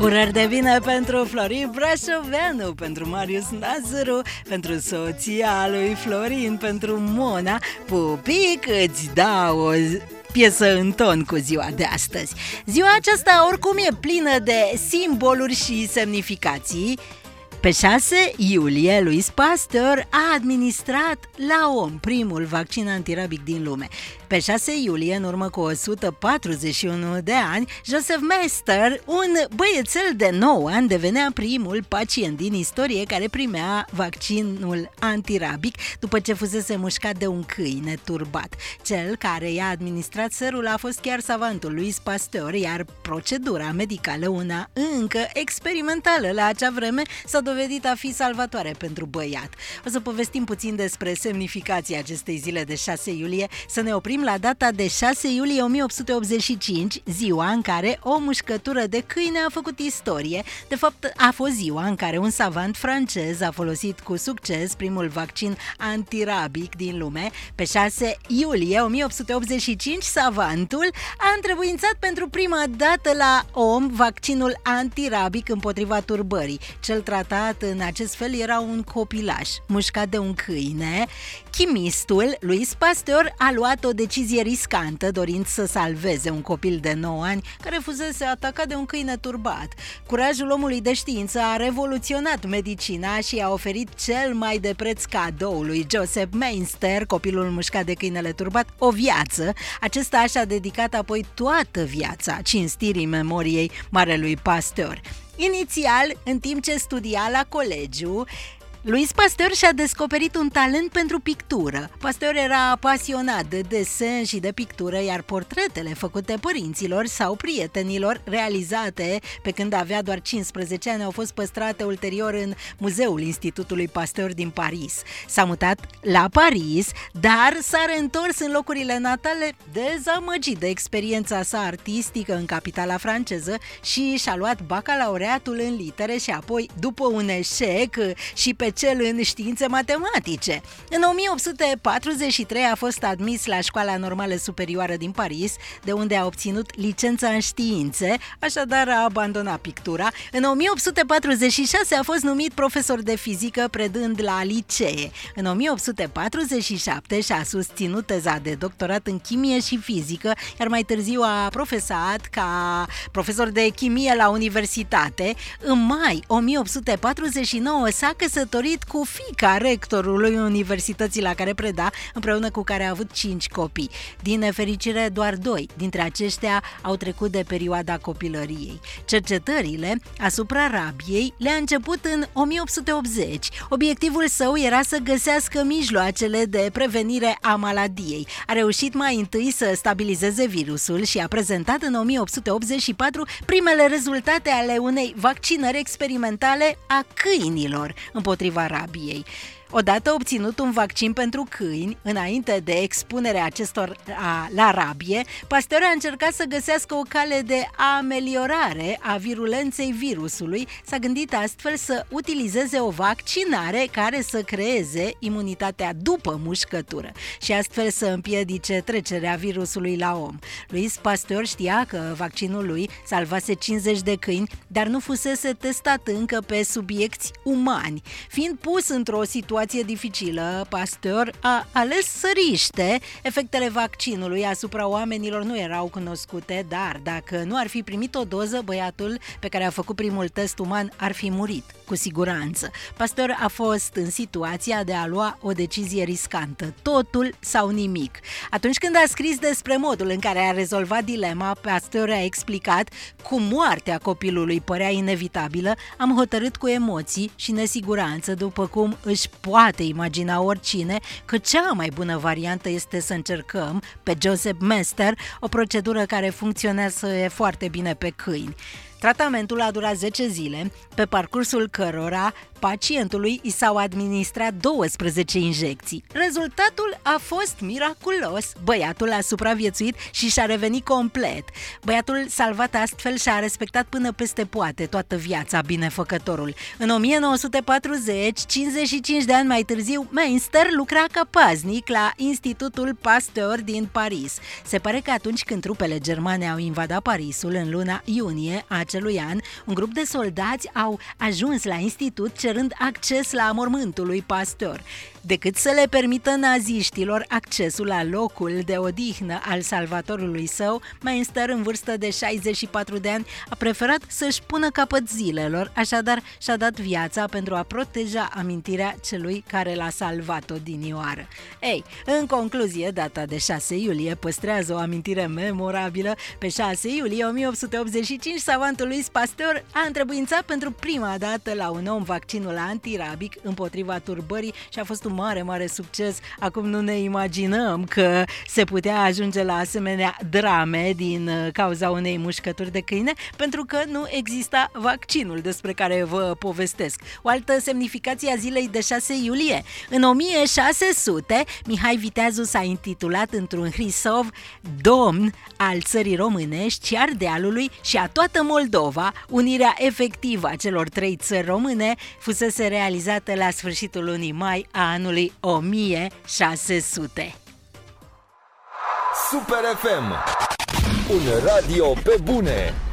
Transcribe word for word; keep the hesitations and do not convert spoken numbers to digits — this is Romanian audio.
Urări de bine pentru Florin Brașoveanu, pentru Marius Nazaru, pentru soția lui Florin, pentru Mona. Pupic, îți dau o piesă în ton cu ziua de astăzi. Ziua aceasta oricum e plină de simboluri și semnificații. Pe șase iulie, Louis Pasteur a administrat la om primul vaccin antirabic din lume. Pe șase iulie, în urmă cu o sută patruzeci și unu de ani, Joseph Mester, un băiețel de nouă ani, devenea primul pacient din istorie care primea vaccinul antirabic după ce fusese mușcat de un câine turbat. Cel care i-a administrat serul a fost chiar savantul Louis Pasteur, iar procedura medicală, una încă experimentală la acea vreme, s-a dovedit a fi salvatoare pentru băiat. O să povestim puțin despre semnificația acestei zile de șase iulie, să ne oprim la data de șase iulie o mie opt sute optzeci și cinci, ziua în care o mușcătură de câine a făcut istorie. De fapt, a fost ziua în care un savant francez a folosit cu succes primul vaccin antirabic din lume. Pe șase iulie o mie opt sute optzeci și cinci, savantul a întrebuințat pentru prima dată la om vaccinul antirabic împotriva turbării. Cel tratat în acest fel era un copilaș mușcat de un câine. Chimistul Louis Pasteur a luat o decizie riscantă, dorind să salveze un copil de nouă ani care fusese atacat de un câine turbat. Curajul omului de știință a revoluționat medicina și a oferit cel mai de preț cadou lui Joseph Meister, copilul mușcat de câinele turbat, o viață. Acesta și-a dedicat apoi toată viața cinstirii memoriei marelui Pasteur. Inițial, în timp ce studia la colegiu, Louis Pasteur și-a descoperit un talent pentru pictură. Pasteur era pasionat de desen și de pictură, iar portretele făcute părinților sau prietenilor, realizate pe când avea doar cincisprezece ani, au fost păstrate ulterior în Muzeul Institutului Pasteur din Paris. S-a mutat la Paris, dar s-a reîntors în locurile natale dezamăgit de experiența sa artistică în capitala franceză și și-a luat bacalaureatul în litere și apoi, după un eșec și pe cel în științe matematice. În o mie opt sute patruzeci și trei a fost admis la Școala Normală Superioară din Paris, de unde a obținut licența în științe, așadar a abandonat pictura. În o mie opt sute patruzeci și șase a fost numit profesor de fizică predând la licee. În o mie opt sute patruzeci și șapte și-a susținut teza de doctorat în chimie și fizică, iar mai târziu a profesat ca profesor de chimie la universitate. În mai o mie opt sute patruzeci și nouă s-a căsătorit cu fiica rectorului universității la care preda, împreună cu care a avut cinci copii. Din nefericire, doar doi dintre aceștia au trecut de perioada copilăriei. Cercetările asupra rabiei le-a început în o mie opt sute optzeci. Obiectivul său era să găsească mijloacele de prevenire a maladiei. A reușit mai întâi să stabilizeze virusul și a prezentat în o mie opt sute optzeci și patru primele rezultate ale unei vaccinări experimentale a câinilor împotriva rabiei. Odată obținut un vaccin pentru câini, înainte de expunerea acestor a, la rabie, Pasteur a încercat să găsească o cale de ameliorare a virulenței virusului. S-a gândit astfel să utilizeze o vaccinare care să creeze imunitatea după mușcătură și astfel să împiedice trecerea virusului la om. Louis Pasteur știa că vaccinul lui salvase cincizeci de câini, dar nu fusese testat încă pe subiecți umani. Fiind pus într-o situație dificilă, Pasteur a ales să riște. Efectele vaccinului asupra oamenilor nu erau cunoscute, dar dacă nu ar fi primit o doză, băiatul pe care a făcut primul test uman ar fi murit, cu siguranță. Pasteur a fost în situația de a lua o decizie riscantă, totul sau nimic. Atunci când a scris despre modul în care a rezolvat dilema, Pasteur a explicat: cu moartea copilului părea inevitabilă, am hotărât cu emoții și nesiguranță, după cum își poate imagina oricine, că cea mai bună variantă este să încercăm pe Joseph Mester, o procedură care funcționează foarte bine pe câini. Tratamentul a durat zece zile, pe parcursul cărora pacientului i s-au administrat douăsprezece injecții. Rezultatul a fost miraculos. Băiatul a supraviețuit și și-a revenit complet. Băiatul salvat astfel și-a respectat până peste poate toată viața binefăcătorul. În o mie nouă sute patruzeci, cincizeci și cinci de ani mai târziu, Meinster lucra ca paznic la Institutul Pasteur din Paris. Se pare că atunci când trupele germane au invadat Parisul în luna iunie a acelui an, un grup de soldați au ajuns la institut cerând acces la mormântul lui Pasteur. Decât să le permită naziștilor accesul la locul de odihnă al salvatorului său, Meinster, în vârstă de șaizeci și patru de ani, a preferat să-și pună capăt zilelor, așadar și-a dat viața pentru a proteja amintirea celui care l-a salvat odinioară. Ei, în concluzie, data de șase iulie păstrează o amintire memorabilă. Pe șase iulie o mie opt sute optzeci și cinci, savantul Louis Pasteur a întrebuințat pentru prima dată la un om vaccinul antirabic împotriva turbării și a fost un mare, mare succes. Acum nu ne imaginăm că se putea ajunge la asemenea drame din cauza unei mușcături de câine, pentru că nu exista vaccinul despre care vă povestesc. O altă semnificație a zilei de șase iulie. În o mie șase sute, Mihai Viteazu s-a intitulat într-un hrisov domn al țării românești și Ardealului și a toată Moldova. Unirea efectivă a celor trei țări române fusese realizată la sfârșitul lunii mai a anului o mie șase sute. Super F M, un radio pe bune.